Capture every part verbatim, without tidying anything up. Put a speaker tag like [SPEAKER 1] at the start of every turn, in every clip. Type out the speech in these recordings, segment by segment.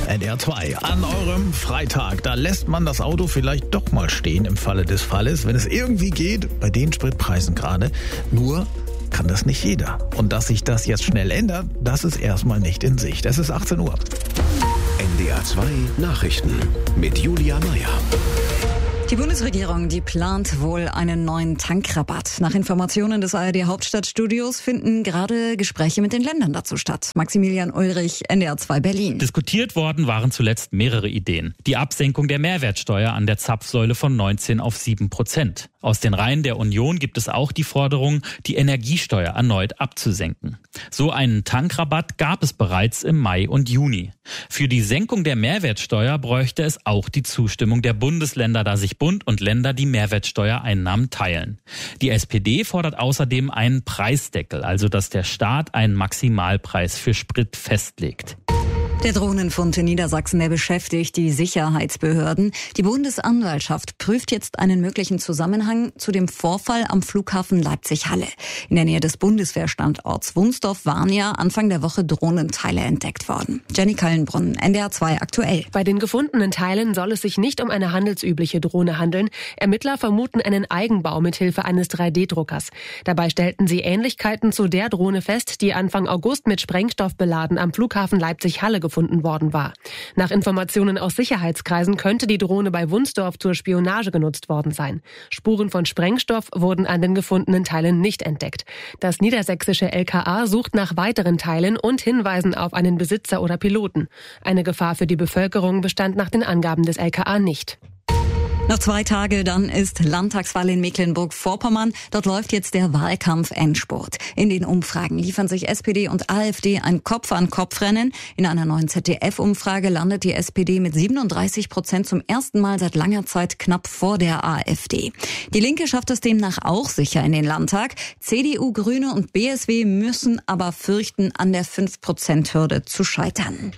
[SPEAKER 1] N D R zwei an eurem Freitag. Da lässt man das Auto vielleicht doch mal stehen im Falle des Falles, wenn es irgendwie geht, bei den Spritpreisen gerade. Nur kann das nicht jeder. Und dass sich das jetzt schnell ändert, das ist erstmal nicht in Sicht. Es ist achtzehn Uhr.
[SPEAKER 2] N D R zwei Nachrichten mit Julia Meyer.
[SPEAKER 3] Die Bundesregierung, die plant wohl einen neuen Tankrabatt. Nach Informationen des A R D Hauptstadtstudios finden gerade Gespräche mit den Ländern dazu statt. Maximilian Ulrich, N D R zwei Berlin.
[SPEAKER 4] Diskutiert worden waren zuletzt mehrere Ideen. Die Absenkung der Mehrwertsteuer an der Zapfsäule von neunzehn auf sieben Prozent. Aus den Reihen der Union gibt es auch die Forderung, die Energiesteuer erneut abzusenken. So einen Tankrabatt gab es bereits im Mai und Juni. Für die Senkung der Mehrwertsteuer bräuchte es auch die Zustimmung der Bundesländer, da sich Bund und Länder die Mehrwertsteuereinnahmen teilen. Die S P D fordert außerdem einen Preisdeckel, also dass der Staat einen Maximalpreis für Sprit festlegt.
[SPEAKER 3] Der Drohnenfund in Niedersachsen, der beschäftigt die Sicherheitsbehörden. Die Bundesanwaltschaft prüft jetzt einen möglichen Zusammenhang zu dem Vorfall am Flughafen Leipzig-Halle. In der Nähe des Bundeswehrstandorts Wunsdorf waren ja Anfang der Woche Drohnenteile entdeckt worden. Jenny Kallenbrunn, N D R zwei aktuell.
[SPEAKER 5] Bei den gefundenen Teilen soll es sich nicht um eine handelsübliche Drohne handeln. Ermittler vermuten einen Eigenbau mit Hilfe eines drei D Druckers. Dabei stellten sie Ähnlichkeiten zu der Drohne fest, die Anfang August mit Sprengstoff beladen am Flughafen Leipzig-Halle gefunden worden war. Nach Informationen aus Sicherheitskreisen könnte die Drohne bei Wunsdorf zur Spionage genutzt worden sein. Spuren von Sprengstoff wurden an den gefundenen Teilen nicht entdeckt. Das niedersächsische L K A sucht nach weiteren Teilen und Hinweisen auf einen Besitzer oder Piloten. Eine Gefahr für die Bevölkerung bestand nach den Angaben des L K A nicht.
[SPEAKER 3] Noch zwei Tage, dann ist Landtagswahl in Mecklenburg-Vorpommern. Dort läuft jetzt der Wahlkampf-Endspurt. In den Umfragen liefern sich S P D und A f D ein Kopf-an-Kopf-Rennen. In einer neuen Z D F-Umfrage landet die S P D mit siebenunddreißig Prozent zum ersten Mal seit langer Zeit knapp vor der A f D. Die Linke schafft es demnach auch sicher in den Landtag. C D U, Grüne und B S W müssen aber fürchten, an der fünf Prozent Hürde zu scheitern.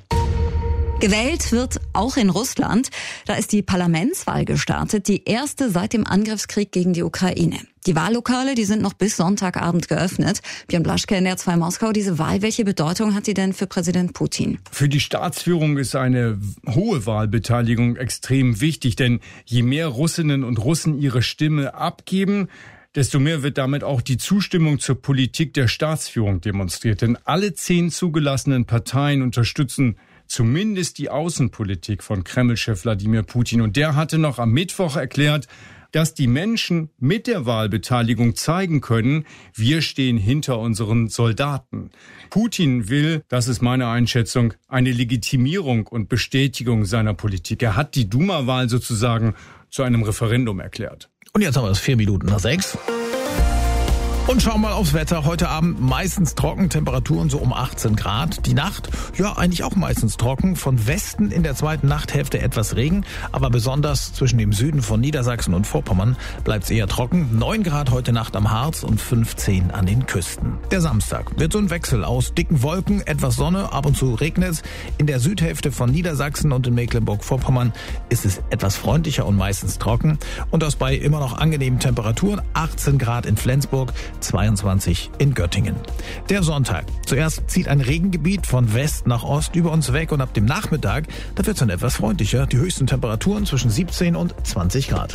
[SPEAKER 3] Gewählt wird auch in Russland. Da ist die Parlamentswahl gestartet, die erste seit dem Angriffskrieg gegen die Ukraine. Die Wahllokale, die sind noch bis Sonntagabend geöffnet. Björn Blaschke, N D R zwei Moskau. Diese Wahl, welche Bedeutung hat die denn für Präsident Putin?
[SPEAKER 6] Für die Staatsführung ist eine hohe Wahlbeteiligung extrem wichtig, denn je mehr Russinnen und Russen ihre Stimme abgeben, desto mehr wird damit auch die Zustimmung zur Politik der Staatsführung demonstriert. Denn alle zehn zugelassenen Parteien unterstützen zumindest die Außenpolitik von Kreml-Chef Wladimir Putin. Und der hatte noch am Mittwoch erklärt, dass die Menschen mit der Wahlbeteiligung zeigen können, wir stehen hinter unseren Soldaten. Putin will, das ist meine Einschätzung, eine Legitimierung und Bestätigung seiner Politik. Er hat die Duma-Wahl sozusagen zu einem Referendum erklärt.
[SPEAKER 1] Und jetzt haben wir es vier Minuten nach sechs. Und schauen mal aufs Wetter. Heute Abend meistens trocken, Temperaturen so um achtzehn Grad. Die Nacht, ja eigentlich auch meistens trocken. Von Westen in der zweiten Nachthälfte etwas Regen. Aber besonders zwischen dem Süden von Niedersachsen und Vorpommern bleibt es eher trocken. neun Grad heute Nacht am Harz und fünfzehn an den Küsten. Der Samstag wird so ein Wechsel aus dicken Wolken, etwas Sonne, ab und zu regnet es. In der Südhälfte von Niedersachsen und in Mecklenburg-Vorpommern ist es etwas freundlicher und meistens trocken. Und das bei immer noch angenehmen Temperaturen. achtzehn Grad in Flensburg, zweiundzwanzig in Göttingen. Der Sonntag. Zuerst zieht ein Regengebiet von West nach Ost über uns weg und ab dem Nachmittag, da wird es dann etwas freundlicher. Die höchsten Temperaturen zwischen siebzehn und zwanzig Grad.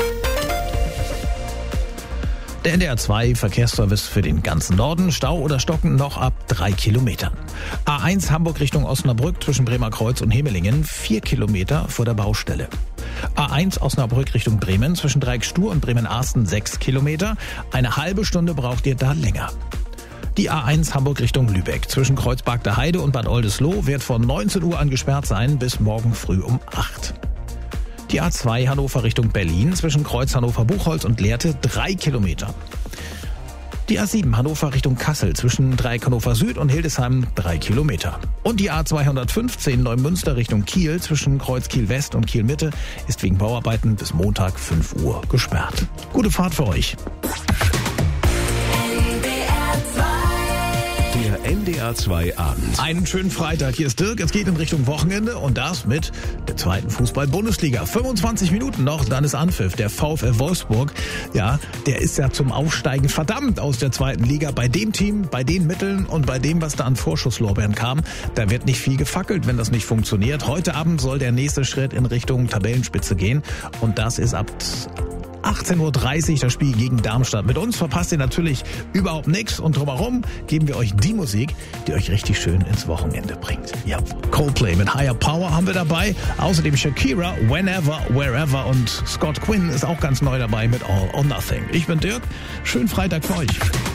[SPEAKER 1] Der N D R zwei Verkehrsservice für den ganzen Norden. Stau oder Stocken noch ab drei Kilometern. A eins Hamburg Richtung Osnabrück zwischen Bremerkreuz und Hemelingen, vier Kilometer vor der Baustelle. A eins Osnabrück Richtung Bremen zwischen Dreiecksstuhr und Bremen-Arsten, sechs Kilometer. Eine halbe Stunde braucht ihr da länger. Die A eins Hamburg Richtung Lübeck zwischen Kreuzberg der Heide und Bad Oldesloe wird von neunzehn Uhr an gesperrt sein bis morgen früh um acht. Die A zwei Hannover Richtung Berlin zwischen Kreuz Hannover-Buchholz und Lehrte, drei Kilometer. Die A sieben Hannover Richtung Kassel zwischen Dreieck Hannover Süd und Hildesheim, drei Kilometer. Und die A zweihundertfünfzehn Neumünster Richtung Kiel zwischen Kreuz Kiel West und Kiel Mitte ist wegen Bauarbeiten bis Montag fünf Uhr gesperrt. Gute Fahrt für euch.
[SPEAKER 2] Der N D R R zwei Abend.
[SPEAKER 1] Einen schönen Freitag. Hier ist Dirk. Es geht in Richtung Wochenende und das mit der zweiten Fußball-Bundesliga. fünfundzwanzig Minuten noch, dann ist Anpfiff. Der VfL Wolfsburg, ja, der ist ja zum Aufsteigen verdammt aus der zweiten Liga. Bei dem Team, bei den Mitteln und bei dem, was da an Vorschusslorbeeren kam, da wird nicht viel gefackelt, wenn das nicht funktioniert. Heute Abend soll der nächste Schritt in Richtung Tabellenspitze gehen und das ist ab achtzehn Uhr dreißig das Spiel gegen Darmstadt. Mit uns verpasst ihr natürlich überhaupt nichts und drumherum geben wir euch die Musik, die euch richtig schön ins Wochenende bringt. Ja, Coldplay mit Higher Power haben wir dabei. Außerdem Shakira, Whenever, Wherever und Scott Quinn ist auch ganz neu dabei mit All or Nothing. Ich bin Dirk. Schönen Freitag für euch.